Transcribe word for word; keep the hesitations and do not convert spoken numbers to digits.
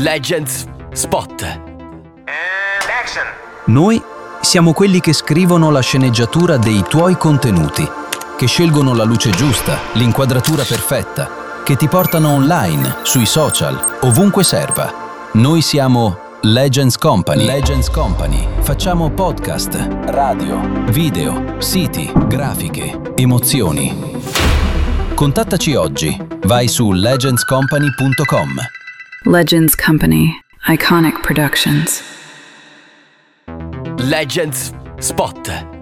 Legends Spot. And action. Noi siamo quelli che scrivono la sceneggiatura dei tuoi contenuti, che scelgono la luce giusta, l'inquadratura perfetta, che ti portano online, sui social, ovunque serva. Noi siamo Legends Company. Legends Company. Facciamo podcast, radio, video, siti, grafiche, emozioni. Contattaci oggi. Vai su legends company punto com. Legends Company. Iconic Productions. Legends Spot.